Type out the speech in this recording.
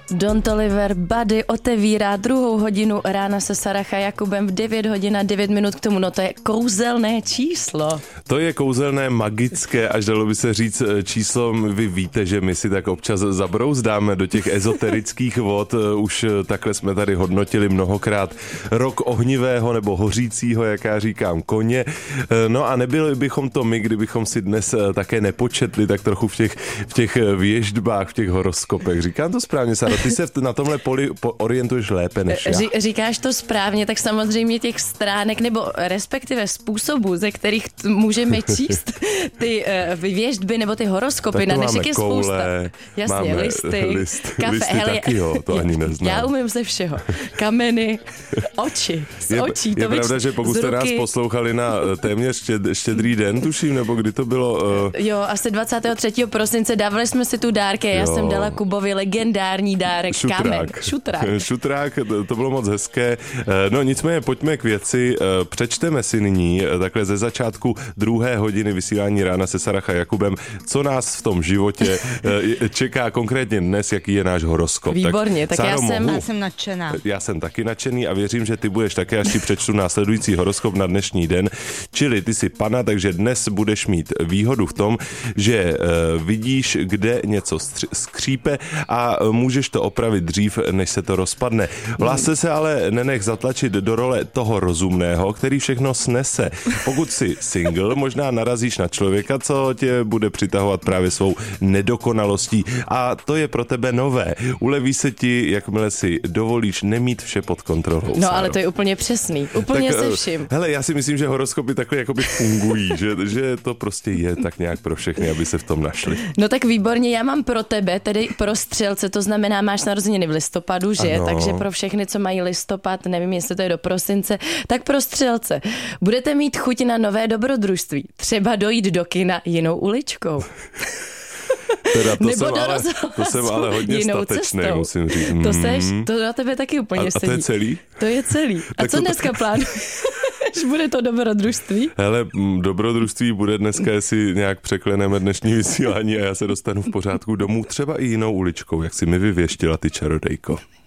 Don Toliver Buddy otevírá druhou hodinu rána se Sarah a Jakubem v 9 hodin a 9 minut k tomu. No to je kouzelné číslo. To je kouzelné, magické, až dalo by se říct číslo. Vy víte, že my si tak občas zabrouzdáme do těch ezoterických vod. Už takhle jsme tady hodnotili mnohokrát rok ohnivého nebo hořícího, jak já říkám, koně. No a nebyli bychom to my, kdybychom si dnes také nepočetli tak trochu v těch věštbách, v těch horoskopech. Říkám to správně, Saro? Ty se na tomhle poli orientuješ lépe než já. Říkáš to správně, tak samozřejmě těch stránek nebo respektive způsobů, ze kterých můžeme číst ty věštby nebo ty horoskopy na dnešek je koule, spousta. Jasně, listy, kafe. Listy taky, jo, to ani neznám. Já umím ze všeho. Kameny, oči, z očí. Je pravda, že pokud jste nás poslouchali na téměř štědrý den, tuším, nebo kdy to bylo? Jo, asi 23. prosince dávali jsme si tu dárky. Já jsem dala Kubovi legendární dárek. Šutrák, to bylo moc hezké. No nicméně pojďme k věci. Přečteme si nyní takhle ze začátku 2. hodiny vysílání rána se Sarah a Jakubem, co nás v tom životě čeká konkrétně dnes, jaký je náš horoskop. Výborně, tak já jsem nadšená. Já jsem taky nadšený a věřím, že ty budeš také, až ti přečtu následující horoskop na dnešní den. Čili ty jsi pana, takže dnes budeš mít výhodu v tom, že vidíš, kde něco skřípe a můžeš to opravit dřív, než se to rozpadne. V lásce se ale nenech zatlačit do role toho rozumného, který všechno snese. Pokud jsi single, možná narazíš na člověka, co tě bude přitahovat právě svou nedokonalostí a to je pro tebe nové. Uleví se ti, jakmile si dovolíš nemít vše pod kontrolou. No ale to je úplně přesný. Úplně se vším. Hele, já si myslím, že horoskopy takhle jakoby fungují, že to prostě je tak nějak pro všechny, aby se v tom našli. No tak výborně, já mám pro tebe, tedy pro střelce, to znamená, máš narozeniny v listopadu, že? Ano. Takže pro všechny, co mají listopad, nevím, jestli to je do prosince, tak pro střelce. Budete mít chuť na nové dobrodružství. Třeba dojít do kina jinou uličkou. Teda to jsem ale hodně statečný, musím říct. To na tebe taky úplně sedí. A to je celý? To je celý. A co dneska plánuješ? Bude to dobrodružství? Hele, dobrodružství bude dneska, jestli nějak překleneme dnešní vysílání a já se dostanu v pořádku domů, třeba i jinou uličkou, jak si mi vyvěštila ty čarodejko.